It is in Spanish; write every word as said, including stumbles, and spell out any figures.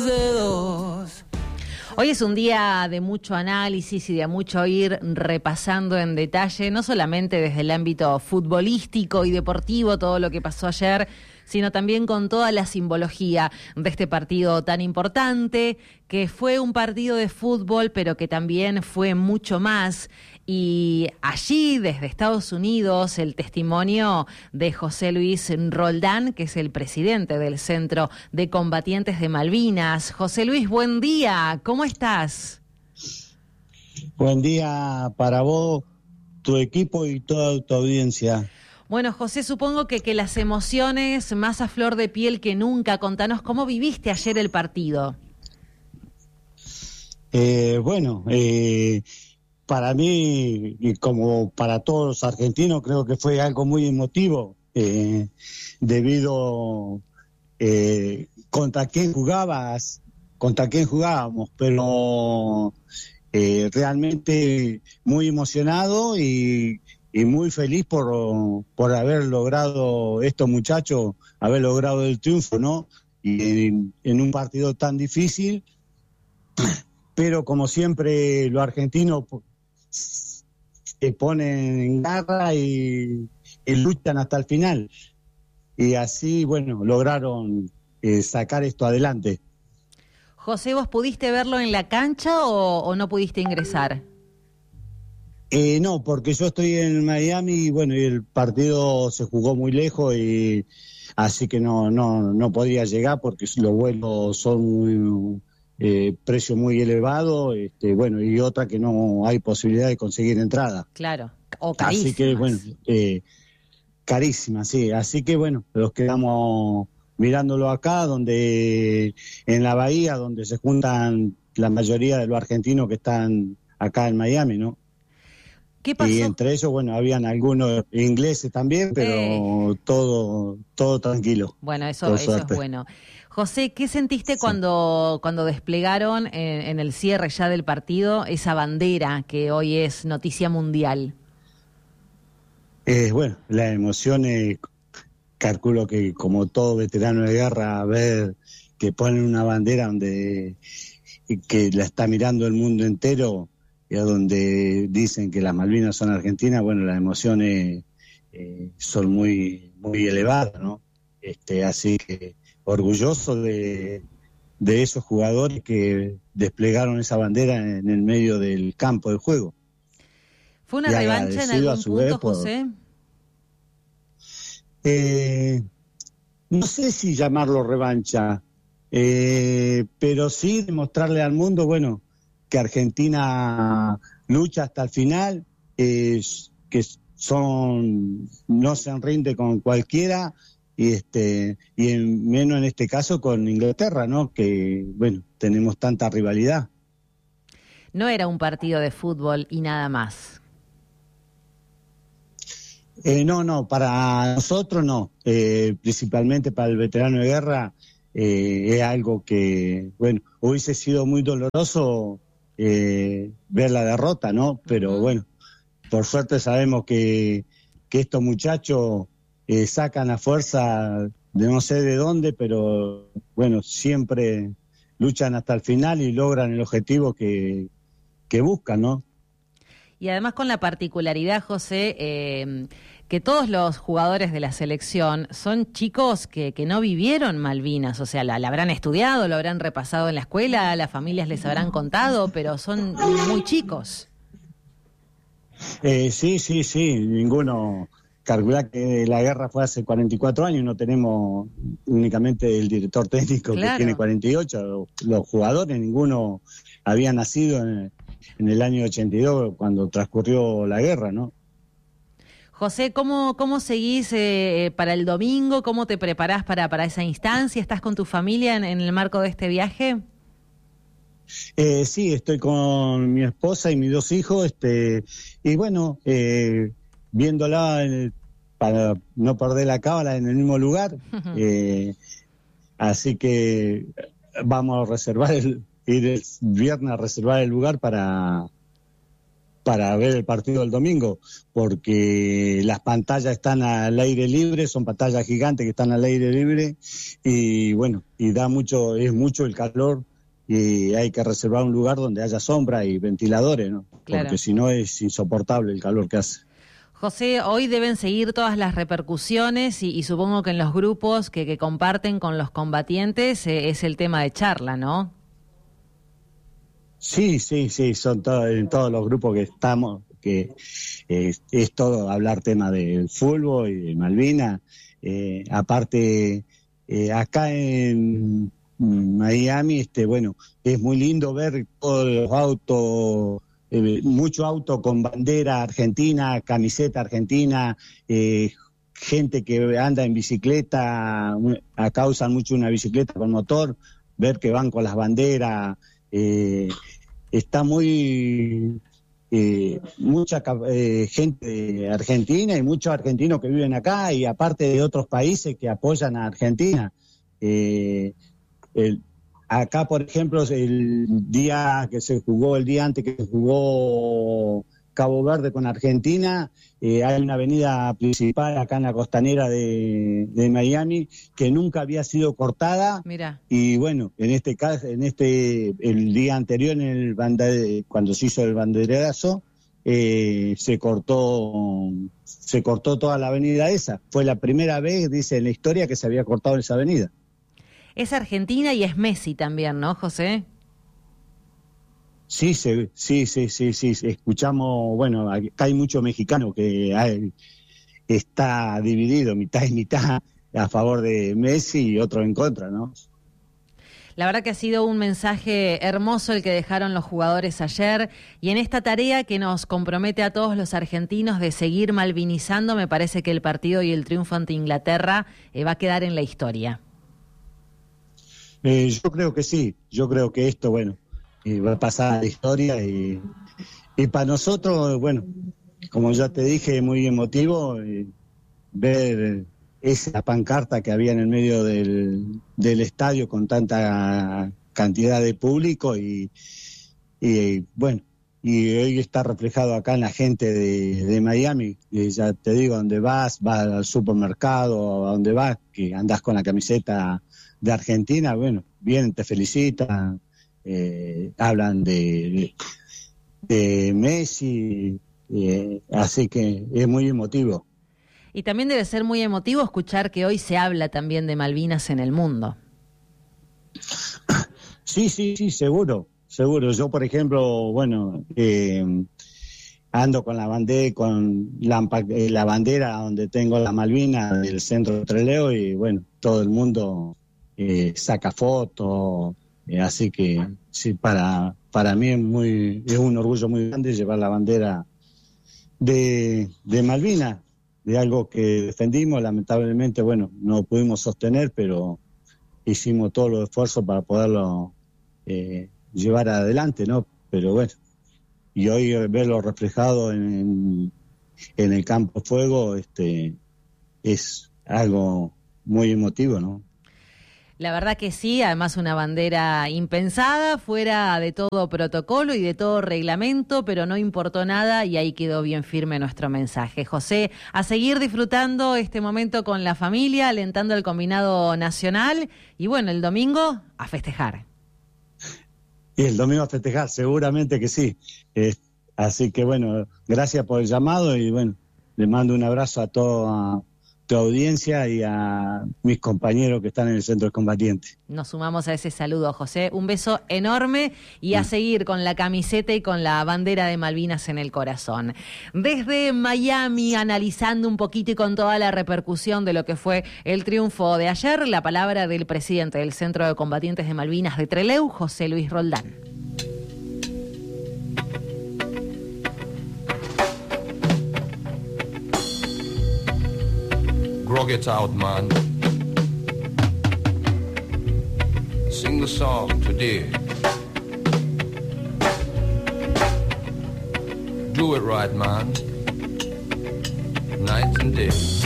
Hoy es un día de mucho análisis y de mucho ir repasando en detalle, no solamente desde el ámbito futbolístico y deportivo, todo lo que pasó ayer, sino también con toda la simbología de este partido tan importante, que fue un partido de fútbol, pero que también fue mucho más. Y allí, desde Estados Unidos, el testimonio de José Luis Roldán, que es el presidente del Centro de Combatientes de Malvinas. José Luis, buen día, ¿cómo estás? Buen día para vos, tu equipo y toda tu audiencia. Bueno, José, supongo que, que las emociones más a flor de piel que nunca. Contanos, ¿cómo viviste ayer el partido? Eh, bueno, eh, para mí, y como para todos los argentinos, creo que fue algo muy emotivo, eh, debido eh, contra quién jugabas, contra quién jugábamos, pero eh, realmente muy emocionado y Y muy feliz por, por haber logrado estos muchachos, haber logrado el triunfo, ¿no? Y en, en un partido tan difícil, pero como siempre los argentinos se ponen en garra y, y luchan hasta el final. Y así, bueno, lograron eh, sacar esto adelante. José, ¿vos pudiste verlo en la cancha o, o no pudiste ingresar? Eh, no, porque yo estoy en Miami y bueno, y el partido se jugó muy lejos y así que no no no podía llegar porque los vuelos son muy eh, precio muy elevado, este, bueno, y otra que no hay posibilidad de conseguir entrada. Claro, o carísimas. Así que bueno, eh, carísima, sí. Así que bueno, los quedamos mirándolo acá, donde en la bahía, donde se juntan la mayoría de los argentinos que están acá en Miami, ¿no? ¿Qué pasó? Y entre ellos, bueno, habían algunos ingleses también, pero eh. todo todo tranquilo. Bueno, eso, eso es bueno. José, ¿qué sentiste sí. cuando cuando desplegaron en, en el cierre ya del partido esa bandera que hoy es noticia mundial? Eh, bueno, las emociones, calculo que como todo veterano de guerra, ver que ponen una bandera donde que la está mirando el mundo entero, y a donde dicen que las Malvinas son argentinas, bueno, las emociones eh, son muy muy elevadas, ¿no? Este, así que orgulloso de, de esos jugadores que desplegaron esa bandera en el medio del campo de juego. ¿Fue una y revancha en algún punto, por, José? Eh, no sé si llamarlo revancha, eh, pero sí demostrarle al mundo, bueno, que Argentina lucha hasta el final, eh, que son no se rinde con cualquiera y este y en, menos en este caso con Inglaterra, ¿no? Que bueno, tenemos tanta rivalidad. No era un partido de fútbol y nada más. Eh, no, no, para nosotros no, eh, principalmente para el veterano de guerra eh, es algo que, bueno, hubiese sido muy doloroso Eh, ver la derrota, ¿no? Pero uh-huh. bueno, por suerte sabemos que, que estos muchachos eh, sacan la fuerza de no sé de dónde, pero bueno, siempre luchan hasta el final y logran el objetivo que, que buscan, ¿no? Y además con la particularidad, José, eh, que todos los jugadores de la selección son chicos que, que no vivieron Malvinas, o sea, la, la habrán estudiado, lo habrán repasado en la escuela, las familias les habrán contado, pero son muy chicos. Eh, sí, sí, sí, ninguno calcula que la guerra fue hace cuarenta y cuatro años, no tenemos únicamente el director técnico claro. que tiene cuarenta y ocho, los jugadores, ninguno había nacido en, en el año ochenta y dos cuando transcurrió la guerra, ¿no? José, ¿cómo, cómo seguís eh, para el domingo? ¿Cómo te preparás para, para esa instancia? ¿Estás con tu familia en, en el marco de este viaje? Eh, sí, estoy con mi esposa y mis dos hijos, este, y bueno, eh, viéndola en el, para no perder la cábala en el mismo lugar, uh-huh. eh, así que vamos a reservar el, ir el viernes a reservar el lugar para para ver el partido del domingo, porque las pantallas están al aire libre, son pantallas gigantes que están al aire libre, y bueno, y da mucho, es mucho el calor, y hay que reservar un lugar donde haya sombra y ventiladores, ¿no? Claro. Porque si no es insoportable el calor que hace. José, hoy deben seguir todas las repercusiones y, y supongo que en los grupos que, que comparten con los combatientes eh, es el tema de charla, ¿no? Sí, sí, sí, son todos, en todos los grupos que estamos, que eh, es todo hablar tema del fútbol y de Malvinas. Eh, aparte, eh, acá en Miami, este, bueno, es muy lindo ver todos los autos, eh, mucho auto con bandera argentina, camiseta argentina, eh, gente que anda en bicicleta, acá usan mucho una bicicleta con motor, ver que van con las banderas. Eh, está muy eh, mucha eh, gente argentina y muchos argentinos que viven acá, y aparte de otros países que apoyan a Argentina. Eh, el, acá, por ejemplo, el día que se jugó, el día antes que se jugó Cabo Verde con Argentina, eh, hay una avenida principal acá en la costanera de, de Miami que nunca había sido cortada. Mira. Y bueno, en este caso, en este el día anterior, en el bandere, cuando se hizo el banderazo, eh, se cortó se cortó toda la avenida esa. Fue la primera vez, dice, en la historia que se había cortado esa avenida. Es Argentina y es Messi también, ¿no, José? Sí, sí, sí, sí, sí, sí, escuchamos, bueno, acá hay mucho mexicano que hay, está dividido, mitad y mitad, a favor de Messi y otro en contra, ¿no? La verdad que ha sido un mensaje hermoso el que dejaron los jugadores ayer, y en esta tarea que nos compromete a todos los argentinos de seguir malvinizando, me parece que el partido y el triunfo ante Inglaterra eh, va a quedar en la historia. Eh, yo creo que sí, yo creo que esto, bueno, y va a pasar a la historia, y, y para nosotros, bueno, como ya te dije, muy emotivo eh, ver esa pancarta que había en el medio del, del estadio con tanta cantidad de público, y, y bueno, y hoy está reflejado acá en la gente de, de Miami. Y ya te digo, donde vas, vas al supermercado, a donde vas, que andás con la camiseta de Argentina, bueno, vienen, te felicitan. Eh, hablan de, de Messi, eh, así que es muy emotivo. Y también debe ser muy emotivo escuchar que hoy se habla también de Malvinas en el mundo. Sí, sí, sí, seguro, seguro. Yo, por ejemplo, bueno, eh, ando con la bandera, con la, la bandera donde tengo la Malvina del centro de Trelew, y bueno, todo el mundo eh, saca fotos. Así que sí, para para mí es muy es un orgullo muy grande llevar la bandera de, de Malvinas, de algo que defendimos. Lamentablemente, bueno, no pudimos sostener, pero hicimos todos los esfuerzos para poderlo eh, llevar adelante, ¿no? Pero bueno, y hoy verlo reflejado en, en el campo de fuego, este, es algo muy emotivo, ¿no? La verdad que sí, además una bandera impensada, fuera de todo protocolo y de todo reglamento, pero no importó nada y ahí quedó bien firme nuestro mensaje. José, a seguir disfrutando este momento con la familia, alentando al combinado nacional, y bueno, el domingo a festejar. Y el domingo a festejar, seguramente que sí. Eh, así que bueno, gracias por el llamado, y bueno, le mando un abrazo a toda tu audiencia y a mis compañeros que están en el centro de combatientes. Nos sumamos a ese saludo, José. Un beso enorme y a seguir con la camiseta y con la bandera de Malvinas en el corazón. Desde Miami, analizando un poquito y con toda la repercusión de lo que fue el triunfo de ayer, la palabra del presidente del Centro de Combatientes de Malvinas de Trelew, José Luis Roldán. Grog it out, man. Sing the song today. Do it right, man. Night and day.